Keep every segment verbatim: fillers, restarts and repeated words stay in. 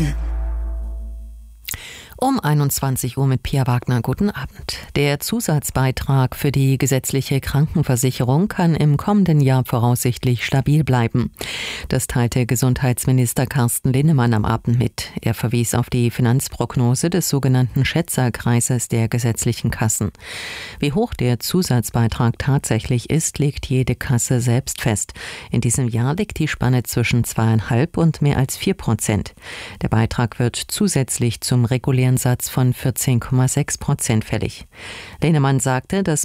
Nachrichten. Um einundzwanzig Uhr mit Pia Wagner. Guten Abend. Der Zusatzbeitrag für die gesetzliche Krankenversicherung kann im kommenden Jahr voraussichtlich stabil bleiben. Das teilte Gesundheitsminister Carsten Linnemann am Abend mit. Er verwies auf die Finanzprognose des sogenannten Schätzerkreises der gesetzlichen Kassen. Wie hoch der Zusatzbeitrag tatsächlich ist, legt jede Kasse selbst fest. In diesem Jahr liegt die Spanne zwischen zweieinhalb und mehr als vier Prozent. Der Beitrag wird zusätzlich zum regulären Satz von vierzehn Komma sechs Prozent fällig. Linnemann sagte, das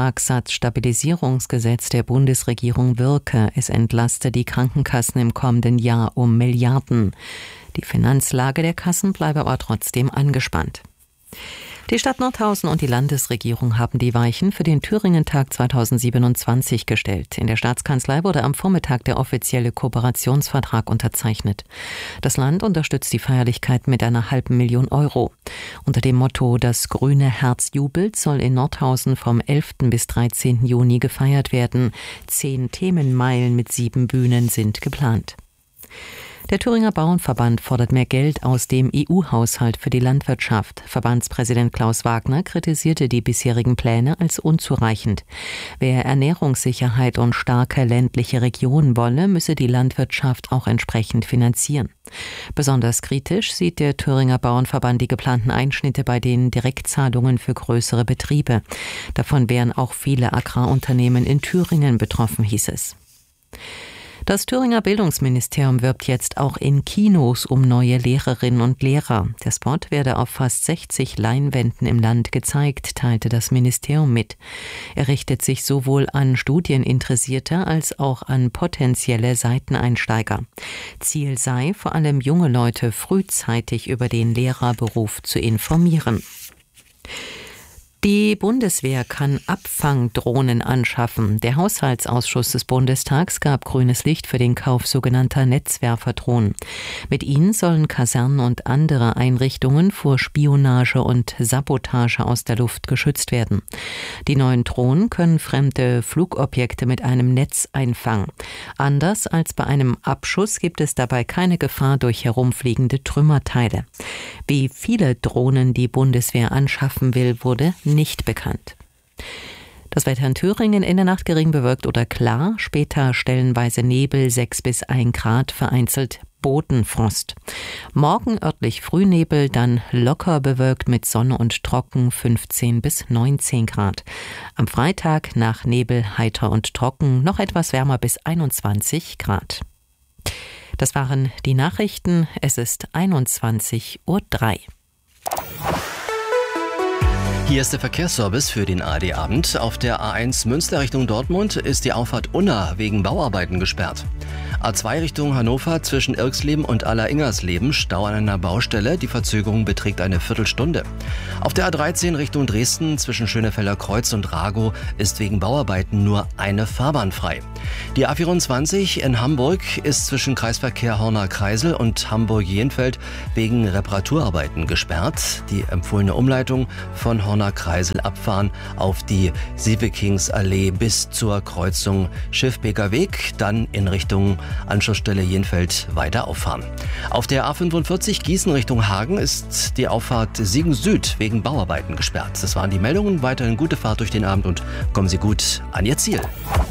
Beitragssatzstabilisierungsgesetz der Bundesregierung wirke. Es entlaste die Krankenkassen im kommenden Jahr um Milliarden. Die Finanzlage der Kassen bleibe aber trotzdem angespannt. Die Stadt Nordhausen und die Landesregierung haben die Weichen für den Thüringen-Tag zweitausendsiebenundzwanzig gestellt. In der Staatskanzlei wurde am Vormittag der offizielle Kooperationsvertrag unterzeichnet. Das Land unterstützt die Feierlichkeiten mit einer halben Million Euro. Unter dem Motto »Das grüne Herz jubelt« soll in Nordhausen vom elften bis dreizehnten Juni gefeiert werden. Zehn Themenmeilen mit sieben Bühnen sind geplant. Der Thüringer Bauernverband fordert mehr Geld aus dem E U-Haushalt für die Landwirtschaft. Verbandspräsident Klaus Wagner kritisierte die bisherigen Pläne als unzureichend. Wer Ernährungssicherheit und starke ländliche Regionen wolle, müsse die Landwirtschaft auch entsprechend finanzieren. Besonders kritisch sieht der Thüringer Bauernverband die geplanten Einschnitte bei den Direktzahlungen für größere Betriebe. Davon wären auch viele Agrarunternehmen in Thüringen betroffen, hieß es. Das Thüringer Bildungsministerium wirbt jetzt auch in Kinos um neue Lehrerinnen und Lehrer. Der Spot werde auf fast sechzig Leinwänden im Land gezeigt, teilte das Ministerium mit. Er richtet sich sowohl an Studieninteressierte als auch an potenzielle Seiteneinsteiger. Ziel sei, vor allem junge Leute frühzeitig über den Lehrerberuf zu informieren. Die Bundeswehr kann Abfangdrohnen anschaffen. Der Haushaltsausschuss des Bundestags gab grünes Licht für den Kauf sogenannter Netzwerferdrohnen. Mit ihnen sollen Kasernen und andere Einrichtungen vor Spionage und Sabotage aus der Luft geschützt werden. Die neuen Drohnen können fremde Flugobjekte mit einem Netz einfangen. Anders als bei einem Abschuss gibt es dabei keine Gefahr durch herumfliegende Trümmerteile. Wie viele Drohnen die Bundeswehr anschaffen will, wurde nicht bekannt. Das Wetter in Thüringen: in der Nacht gering bewölkt oder klar, später stellenweise Nebel, sechs bis ein Grad, vereinzelt Bodenfrost. Morgen örtlich Frühnebel, dann locker bewölkt mit Sonne und trocken, fünfzehn bis neunzehn Grad. Am Freitag nach Nebel heiter und trocken, noch etwas wärmer bis einundzwanzig Grad. Das waren die Nachrichten. Es ist einundzwanzig Uhr drei. Hier ist der Verkehrsservice für den A R D-Abend. Auf der A eins Münster Richtung Dortmund ist die Auffahrt Unna wegen Bauarbeiten gesperrt. A zwei Richtung Hannover zwischen Irxleben und Aller-Ingersleben Stau an einer Baustelle. Die Verzögerung beträgt eine Viertelstunde. Auf der A dreizehn Richtung Dresden zwischen Schönefelder Kreuz und Ragow ist wegen Bauarbeiten nur eine Fahrbahn frei. Die A vierundzwanzig in Hamburg ist zwischen Kreisverkehr Horner-Kreisel und Hamburg-Jenfeld wegen Reparaturarbeiten gesperrt. Die empfohlene Umleitung von Horner-Kreisel abfahren auf die Sievekingsallee bis zur Kreuzung Schiffbeker Weg, dann in Richtung Anschlussstelle Jenfeld weiter auffahren. Auf der A fünfundvierzig Gießen Richtung Hagen ist die Auffahrt Siegen Süd wegen Bauarbeiten gesperrt. Das waren die Meldungen. Weiterhin gute Fahrt durch den Abend und kommen Sie gut an Ihr Ziel.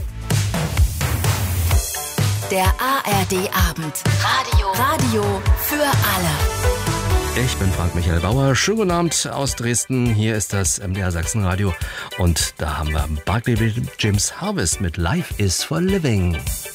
Der A R D-Abend. Radio. Radio für alle. Ich bin Frank-Michael Bauer. Schönen guten Abend aus Dresden. Hier ist das M D R Sachsenradio. Und da haben wir Barclay James Harvest mit Life is for Living.